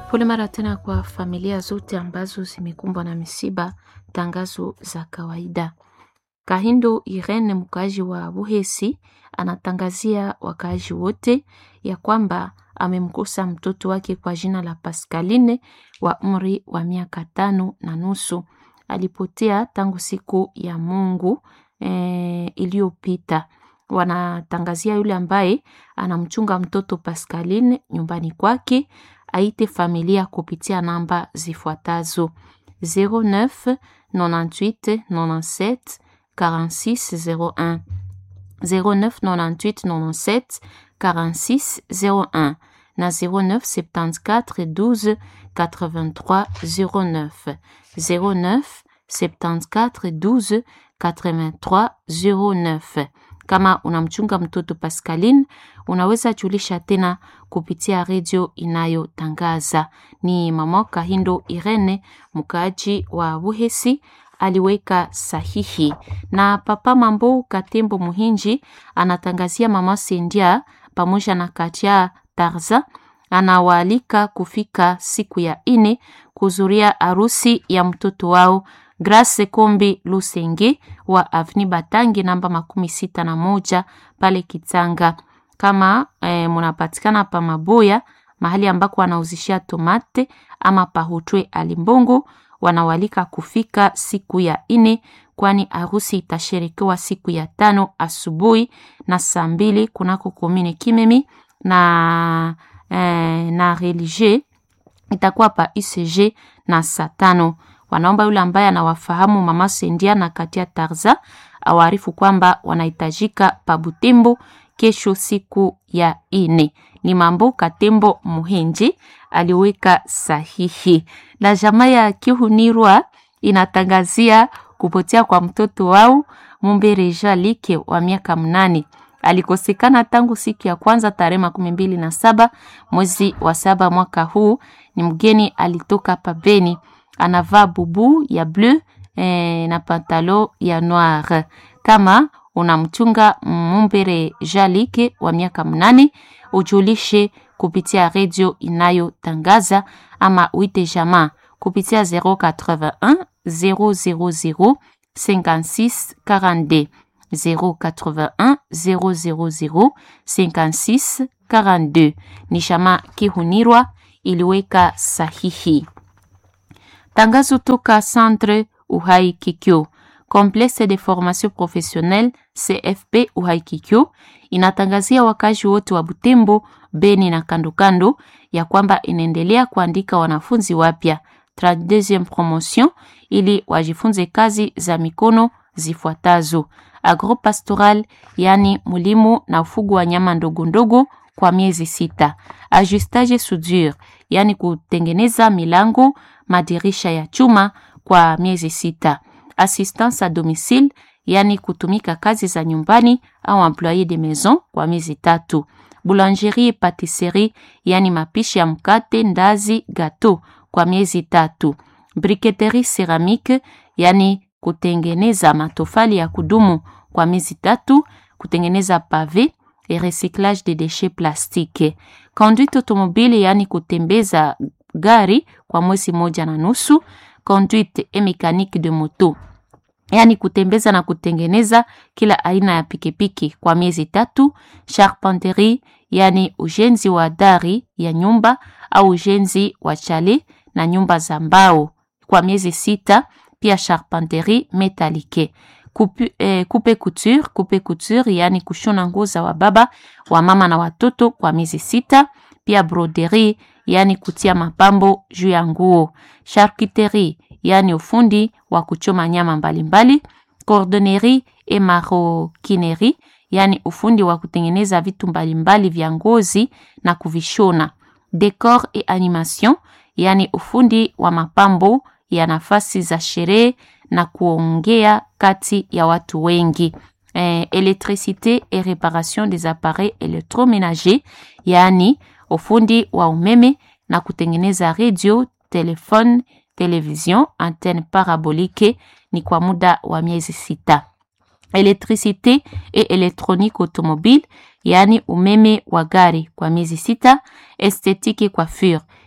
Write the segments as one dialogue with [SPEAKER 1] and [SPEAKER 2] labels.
[SPEAKER 1] Pole mara tena kwa familia zote ambazo zimekumbwa na misiba. Tangazo za kawaida. Kahindo Irene, mkaaji wa Buhesi, anatangazia wakaaji wote ya kwamba amemkosa mtoto wake kwa jina la Pascaline wa umri wa miaka 5.5. Alipotea tangu siku ya Mungu iliyopita. Wanatangazia yule ambaye anamchunga mtoto Pascaline nyumbani kwake aite familia kupitia namba zifuatazo: 09 98 97 46 01, 09 98 97 46 01 na 09 74 12 83 09, 09 74 12 83 09. Kama unamchunga mtoto Pascaline, unaweza julisha tena kupitia redio inayotangaza. Ni mama Kahindo Irene, mkaaji wa Buhesi, aliweka sahihi. Na papa Mambo Katembo Muhinji anatangazia mama Sendia pamoja na Katia Tarza, anawaalika kufika siku ya 4 kuzuria harusi ya mtoto wao Grace Kombi Lusenge wa Avni Batangi namba 61 pale Kitanga. Kama munapatikana pa Maboya, mahali ambako wanauzishia tomate ama pahutwe Alimbongo, wanawalika kufika siku ya 4, kwani harusi itasherekewa siku ya 5 asubuhi na saa 2 kunako komine Kimemi na religie itakuwa pa ICG na saa 5. Wanaomba yule ambaye anawafahamu mama Sendia na Katia Tarza awarifu kwamba wanahitajika pa Butembo kesho siku ya 4. Ni Mambo Katembo Muhinji aliweka sahihi. Na jamaa ya Kihunirwa inatangazia kupotea kwa mtoto wao Mumbere Jalike wa miaka 8. Alikosekana tangu siku ya kwanza tarehe 27 mwezi wa 7 mwaka huu. Ni mgeni alitoka pa Beni. Anavaa bubu ya bleu na pantalo ya noir. Kama unamchunga Mumbere Jalike wa miaka 8, ujulishe kupitia redio inayotangaza ama uite jamaa kupitia 081 000 56 42, 081 000 56 42. Ni jamaa Kihunirwa iliweka sahihi. Tangazo toka Centre Uhai Kikyo. Complexe de formation professionnelle CFP Uhai Kikyo inatangazia wakazi wote wa Butembo, Beni na kando ya kwamba inaendelea kuandika wanafunzi wapya 32e promotion ili wajifunze kazi za mikono zifuatazo: agropastoral, yani mulimo na ufugo wa nyama ndogo ndogo kwa miezi 6; ajustage soudure, yani kutengeneza milango, madirisha ya chuma kwa miezi 6; assistance à domicile, yani kutumika kazi za nyumbani au employé de maison kwa miezi 3; boulangerie et pâtisserie, yani mapishi ya mkate, ndazi, gâteau kwa miezi 3; briqueterie céramique, yani kutengeneza matofali ya kudumu kwa miezi 3; kutengeneza pavé et recyclage des déchets plastiques; conduite automobile, yani kutembeza gari kwa mwezi 1.5; conduite et mécanique de moto, yani kutembeza na kutengeneza kila aina ya pikipiki kwa miezi 3; charpenterie, yani ujenzi wa dari ya nyumba au ujenzi wa chale na nyumba za mbao kwa miezi 6; pia charpenterie métallique; coupe couture, yani kushona nguo za wababa, wa mama na watoto kwa miezi 6; pia broderie, yani kutia mapambo juu ya nguo; charcuterie, yani ufundi wa kuchoma nyama mbalimbali; cordonnerie et maroquinerie, yani ufundi wa kutengeneza vitu mbalimbali vya ngozi na kuvishona; decor et animation, yani ufundi wa mapambo ya nafasi za sherehe na kuongea kati ya watu wengi; électricité et réparation des appareils électroménagers, yani ufundi wa umeme na kutengeneza radio, telefone, television, antenne parabolique ni kwa muda wa miezi 6; électricité et électronique automobile, yani umeme wa gari kwa miezi 6; esthétique et coiffure,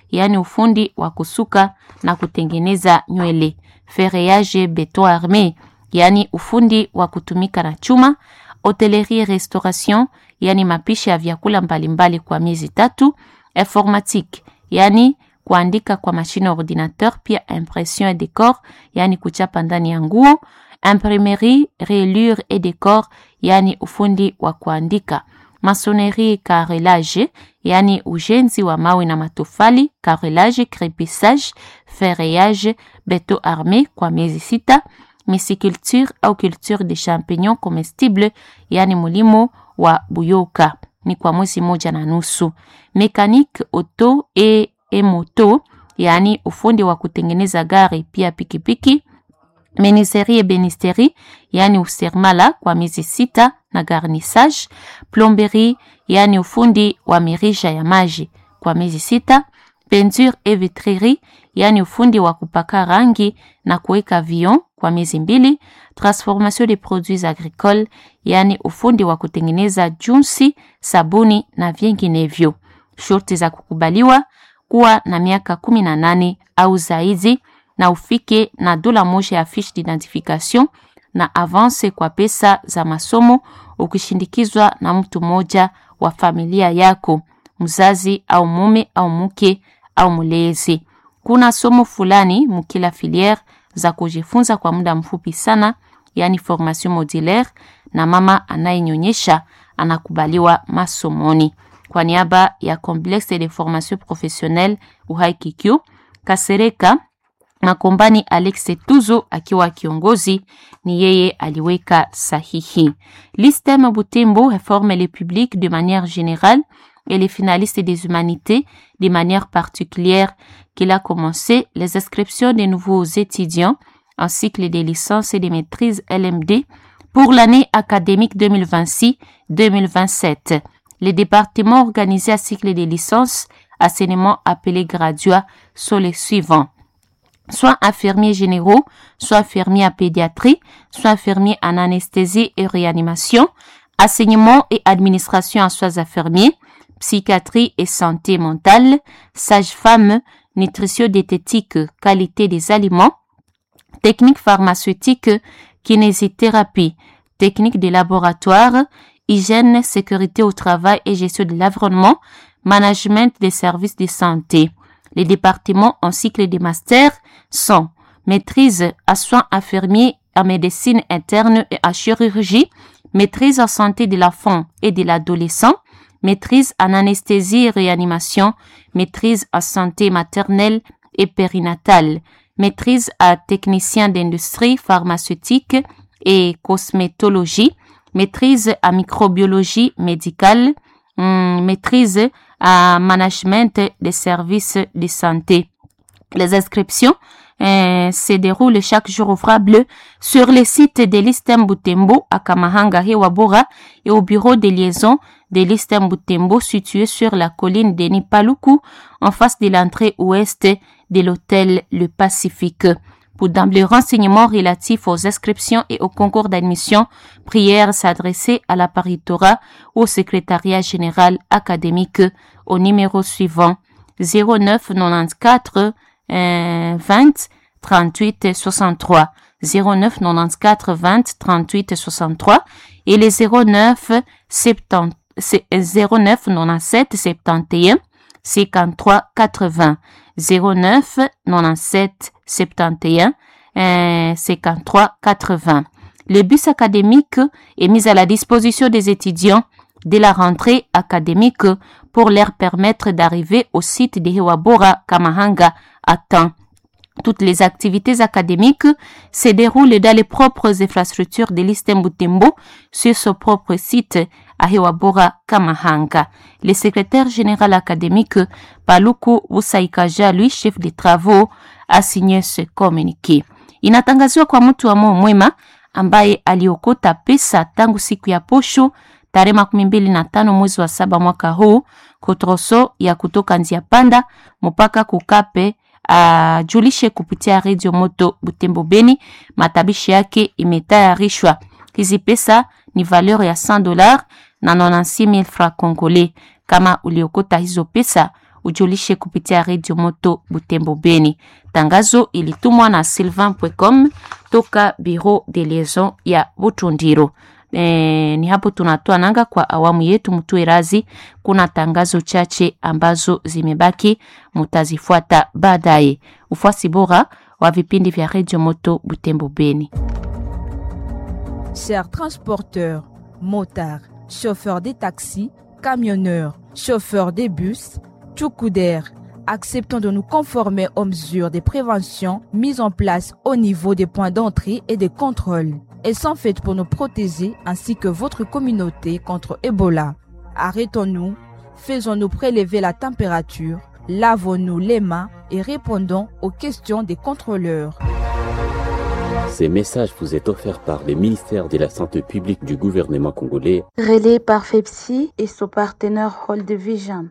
[SPEAKER 1] yaani ufundi wa kusuka na kutengeneza nywele. Ferrillage béton armé, yaani ufundi wa kutumika na chuma. Hotellerie restauration, yaani mapishi ya vyakula mbalimbali kwa miezi 3. Informatique, yaani kuandika kwa mashine ordinateur, pia impression et décor, yaani kuchapa ndani ya nguo. Imprimerie, reliure et décor, yaani ufundi wa kuandika. Maçonnerie carrelage, yaani ujenzi wa mawe na matofali. Carrelage, crépissage, ferrillage, béton armé kwa miezi 6. Mysiculture au culture de champignons comestibles, yaani mulimo wa buyoka, ni kwa mwezi 1.5. Mécanique auto et moto, yaani ufundi wa kutengeneza gari pia pikipiki. Menuiserie et bénisterie, yaani usermala kwa miezi 6 na garnissage. Plomberie, yaani ufundi wa mirija ya maji kwa miezi 6. Peinture et vitrerie, yaani ufundi wa kupaka rangi na kuweka vion kwa miezi 2. Transformation des produits agricoles, yaani ufundi wa kutengeneza junsi, sabuni na vinginevyo. Shurti za kukubaliwa: kuwa na miaka 18 au zaidi na ufike na $1 ya fiche d'identification na avance kwa pesa za masomo ukishindikizwa na mtu mmoja wa familia yako, mzazi au mume au mke au mlezi. Kuna somo fulani mkila filière za kujifunza kwa muda mfupi sana, yani formation modulaire, na mama anayenyonyesha anakubaliwa masomoni. Kwa niaba ya Complexe de formation professionnelle Uhai Kikyo, Kasereka Makombani Alex Tuzo akiwa kiongozi, ni yeye aliweka sahihi. L'ISTEM Butembo réforme les publics de manière générale et les finalistes des humanités de manière particulière qu'il a commencé les inscriptions des nouveaux étudiants en cycle de licence et de maîtrise LMD pour l'année académique 2026-2027. Les départements organisés à cycle de licence, enseignement appelé graduat, sont les suivants: soit infirmiers généraux, soit infirmiers en pédiatrie, soit infirmiers en anesthésie et réanimation, enseignement et administration en soins infirmiers, psychiatrie et santé mentale, sage-femme, nutrition diététique, qualité des aliments, technique pharmaceutique, kinésithérapie, technique de laboratoire, hygiène, sécurité au travail et gestion de l'environnement, management des services de santé. Les départements en cycle de master sont maîtrise à soins infirmiers, en médecine interne et en chirurgie, maîtrise en santé de l'enfant et de l'adolescent, maîtrise en anesthésie et réanimation, maîtrise en santé maternelle et périnatale, maîtrise à technicien d'industrie pharmaceutique et cosmétologie, maîtrise à microbiologie médicale, maîtrise à management des services de santé. Les inscriptions se déroulent chaque jour ouvrable sur les sites de l'ISTEM Butembo à Kamahanga Hewabora et au bureau de liaison de l'ISTEM Butembo situé sur la colline de Nipaluku en face de l'entrée ouest de l'hôtel Le Pacifique. Pour d'emblée renseignements relatifs aux inscriptions et au concours d'admission, prière s'adresser à la paritorat ou au secrétariat général académique au numéro suivant 09 94 20 38 63 09 94 20 38 63 et les 09 97 71 53 80 09 97 71 53 80. Le bus académique est mis à la disposition des étudiants dès la rentrée académique pour leur permettre d'arriver au site de Hewabora Kamahanga à temps. Toutes les activités académiques se déroulent dans les propres infrastructures de l'ISTEM Butembo sur son propre site à Hewabora Kamahanga. Le secrétaire général académique Paluku Usaikaja, lui chef des travaux, a signé ce communiqué. Inatangaziwa kwa mtu wa moyo mwema ambaye aliokota pesa tangu siku ya posho tarehe 25 mwezi wa 7 mwaka huu kutroso ya kutoka Nzia Panda mpaka kukape julishe kupitia Radio Moto Butembo Beni. Matabishi yake imetayarishwa. Hizi pesa ni valeur ya $100 na 96,000 francs congolais. Kama uliokota hizo pesa, ujulishe kupitia Radio Moto Butembo Beni. Tangazo ilitumwa na Sylvain.com toka Bureau de Liaison ya Butundiro. Ni hapo tunatoa nanga kwa awamu yetu. Mtue razi, kuna tangazo chache ambazo zimebaki, mutazifuata baadaye. Ufuasi bora wa vipindi vya Radio Moto Butembo Beni.
[SPEAKER 2] Chers transporteurs, motards, chauffeurs des taxis, camionneurs, chauffeurs des bus, tchoukoudères, acceptons de nous conformer aux mesures de prévention mises en place au niveau des points d'entrée et des contrôles. Elles sont faites pour nous protéger ainsi que votre communauté contre Ebola. Arrêtons-nous, faisons-nous prélever la température, lavons-nous les mains et répondons aux questions des contrôleurs.
[SPEAKER 3] Ces messages vous est offerts par le ministère de la Santé publique du gouvernement congolais,
[SPEAKER 4] relayé par FEPSI et son partenaire Hold Vision.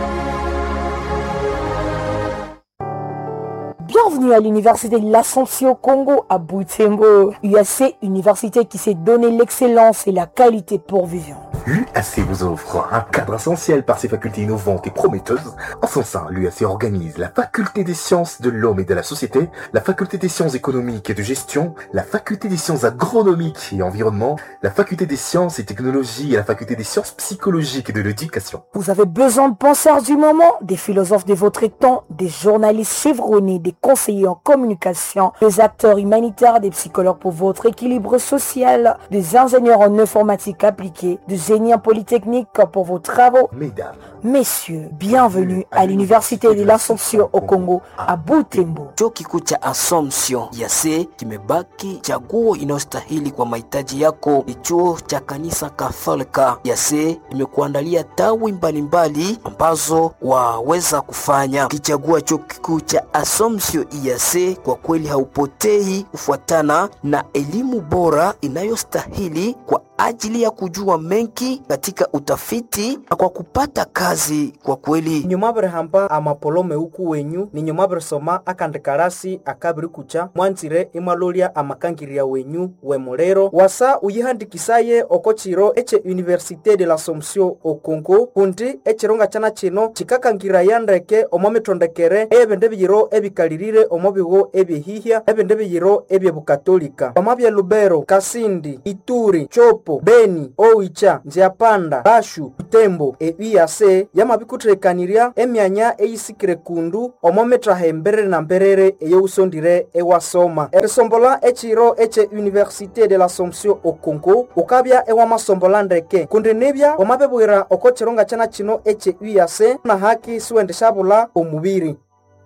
[SPEAKER 5] Bienvenue à l'université de l'Assomption au Congo à Butembo. UAC, université qui s'est donné l'excellence et la qualité pour vivre.
[SPEAKER 6] L'UAC vous offre un cadre essentiel par ses facultés innovantes et prometteuses. En son sein, l'UAC organise la faculté des sciences de l'homme et de la société, la faculté des sciences économiques et de gestion, la faculté des sciences agronomiques et environnement, la faculté des sciences et technologies et la faculté des sciences psychologiques et de l'éducation.
[SPEAKER 5] Vous avez besoin de penseurs du moment, des philosophes de votre temps, des journalistes chevronnés, des conseillers en communication, des acteurs humanitaires, des psychologues pour votre équilibre social, des ingénieurs en informatique appliquée, des génies en polytechnique pour vos travaux.
[SPEAKER 6] Mesdames,
[SPEAKER 5] messieurs, bienvenue à l'université de l'Assomption au Congo à Butembo.
[SPEAKER 7] Chuo kikuu cha Assumption yase kimebaki chaguo inayostahili kwa mahitaji yako. Ni chuo cha kanisa Katholika yase imekuandalia tawi mbalimbali ambazo waweza kufanya. Ukichagua chuo kikuu cha Assumption yase, kwa kweli haupotei kufuatana na elimu bora inayostahili kwa ajili ya kujua mengi katika utafiti na kwa kupata kazi. Kwa kweli
[SPEAKER 8] nyumabre hamba amapolome huku wenyu ni nyumabre soma akandekarasi akabiri kucha mwanzire imalolia amakangiria wenyu wemolero wasa uyihandikisaye okochiro eche Université de l'Assomption au Congo kundi echironga chana chino chikakangira yandeke omometondekere ebende biyiro ebikalirire omobigo ebihihya ebende biyiro ebyebukatolika omabya Lubero, Kasindi, Ituri, Chopo, Beni, Oicha, Nziapanda, Bashu, Butembo, UAC yamabikutrekaniria emyanya eyisikire kundu omometraha emberere na mberere eyousondire ewasoma. Erisombola echiro eche Université de l'Assomption au Congo ukabya ewamasombola ndeke kundi nebya omabebwira okochironga chana chino eche UAC na haki siwendeshabula omubiri.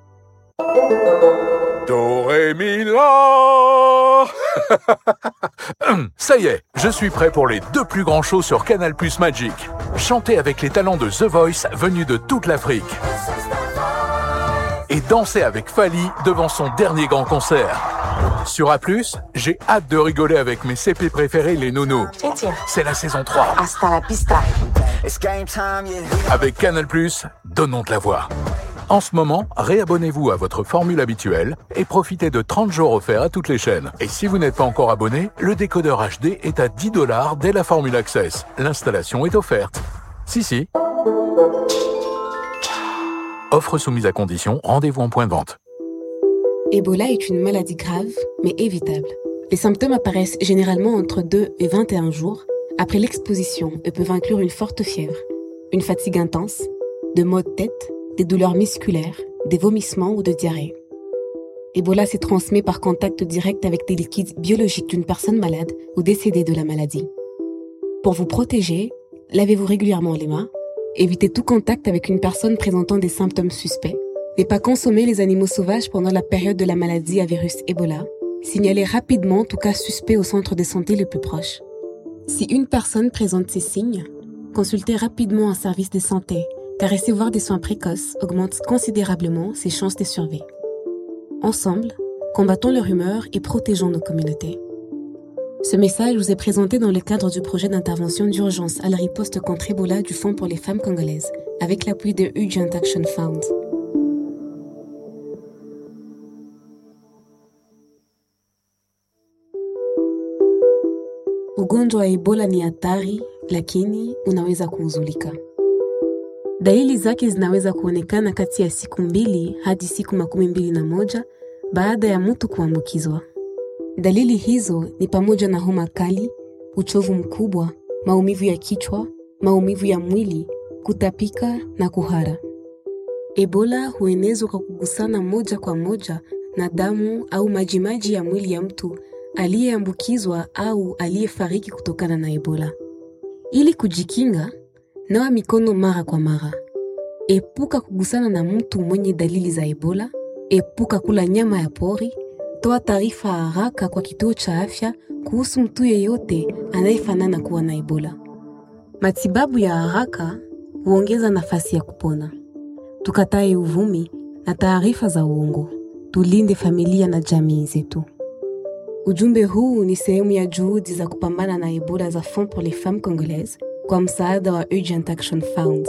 [SPEAKER 9] Do, ré, mi, la. Ça y est, je suis prêt pour les 2 plus grands shows sur Canal+ Magic. Chanter avec les talents de The Voice venus de toute l'Afrique. Et danser avec Fali devant son dernier grand concert. Sur A+, j'ai hâte de rigoler avec mes CP préférés, les nounous. C'est la saison 3.
[SPEAKER 10] Hasta la pista.
[SPEAKER 9] Avec Canal+, donnons de la voix. En ce moment, réabonnez-vous à votre formule habituelle et profitez de 30 jours offerts à toutes les chaînes. Et si vous n'êtes pas encore abonné, le décodeur HD est à $10 dès la formule Access. L'installation est offerte. Si. Offre soumise à condition, rendez-vous en point de vente.
[SPEAKER 11] Ebola est une maladie grave, mais évitable. Les symptômes apparaissent généralement entre 2 et 21 jours après l'exposition et peuvent inclure une forte fièvre, une fatigue intense, de maux de tête, des douleurs musculaires, des vomissements ou de diarrhée. Ebola se transmet par contact direct avec des liquides biologiques d'une personne malade ou décédée de la maladie. Pour vous protéger, lavez-vous régulièrement les mains, évitez tout contact avec une personne présentant des symptômes suspects, ne pas consommer les animaux sauvages pendant la période de la maladie à virus Ebola, signalez rapidement tout cas suspect au centre de santé le plus proche. Si une personne présente ces signes, consultez rapidement un service de santé, car recevoir des soins précoces augmente considérablement ses chances de survie. Ensemble, combattons les rumeurs et protégeons nos communautés. Ce message vous est présenté dans le cadre du projet d'intervention d'urgence à la riposte contre Ebola du Fonds pour les femmes congolaises, avec l'appui de Urgent Action Fund. Ugonjwa wa Ebola ni hatari, lakini unaweza kuuzulika. Dalili zake zinaweza kuonekana kati ya siku 2 hadi siku 21 baada ya mtu kuambukizwa. Dalili hizo ni pamoja na homa kali, uchovu mkubwa, maumivu ya kichwa, maumivu ya mwili, kutapika na kuhara. Ebola huenezwa kwa kugusana moja kwa moja na damu au majimaji ya mwili ya mtu aliyeambukizwa au aliyefariki kutokana na Ebola. Ili kujikinga, nawa mikono mara kwa mara. Epuka kugusana na mtu mwenye dalili za Ebola. Epuka kula nyama ya pori. Toa taarifa haraka kwa kituo cha afya kuhusu mtu yeyote anayefanana kuwa na Ebola. Matibabu ya haraka huongeza nafasi ya kupona. Tukatae uvumi na taarifa za uongo. Tulinde familia na jamii zetu. Ujumbe huu ni sehemu ya juhudi za kupambana na Ebola za Fonds pour les Femmes Congolaises kwa msaada wa Urgent Action Fund.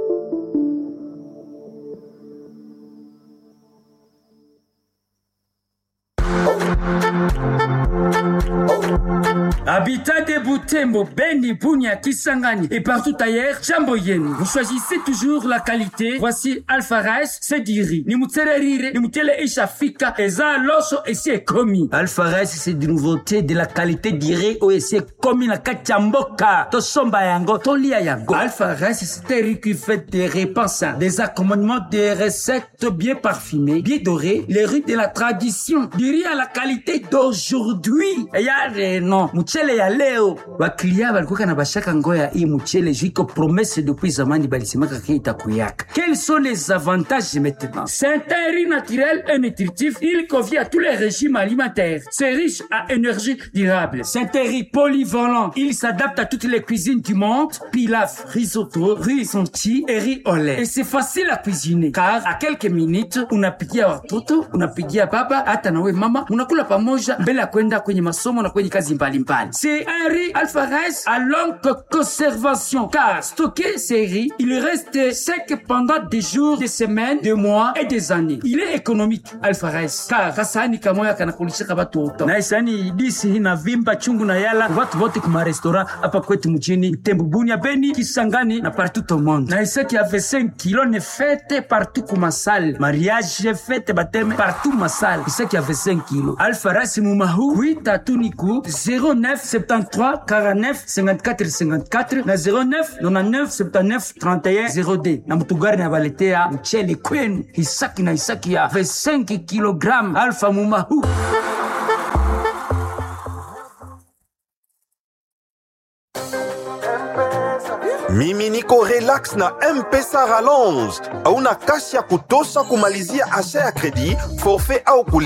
[SPEAKER 10] Habitat de Butembo, Beni, Bunia, Kisangani et partout ailleurs, jambo yenu. Vous choisissez toujours la qualité. Voici Alpha Rice, c'est du riz. Ni mutele rire, ni mutele ishafika, eza loso et c'est commis.
[SPEAKER 12] Alpha Rice, c'est de nouveauté, de la qualité du riz et c'est commis na kachamboka. To somba yango, to lia yango.
[SPEAKER 10] Alpha Rice, c'est un riz qui fait des repas sains, des accommodements, des recettes bien parfumées, bien dorées, les riz de la tradition, du riz à la qualité d'aujourd'hui. Et y'a des noms. Mchele ya leo wakilia walikuwa na bashaka ngoya hii mchele jiko promesse depuis zamani balisemaka kita kuyaka. Quels sont les avantages maintenant? C'est un riz naturel et nutritif, il convient à tous les régimes alimentaires. C'est riche à énergie durable. C'est un riz polyvalent, il s'adapte à toutes les cuisines du monde. Pilaf, risotto, riz sonti et riz au lait. Et c'est facile à cuisiner car à quelques minutes unapikia watoto, unapikia baba, hata nawe mama, unakula pamoja mbele ya kwenda kwenye masomo na kwenye kazi mbalimbali. C'est un riz Alpha Rice à longue conservation car stocké ces riz, il reste sec pendant des jours, des semaines, des mois et des années. Il est économique Alpha Rice car kasani kamoya kanakulishika watu wote.
[SPEAKER 12] Na isani disi hina vimba chungu na yala watu wote kuma restaurant hapa kwetu mjini Tembo, Bunia, Beni, Kisangani na partout au monde.
[SPEAKER 10] Na isa qui avait 5 kilos ne fête partout kuma salle.
[SPEAKER 12] Mariage fête baptême partout ma salle. Isa qui avait 5 kilos.
[SPEAKER 10] Alpha Rice mumahu 8 atuniku 09 73 49 54 54 na 09 99 79 31 02 na mtugari na baletea mchele kwenu Isaki na Isaki ya 5 kg Alpha mumahu.
[SPEAKER 13] Mimi niko relax na M-Pesa Rallonge. Hauna kashi ya kutosha kumalizia asha ya kredi, forfait au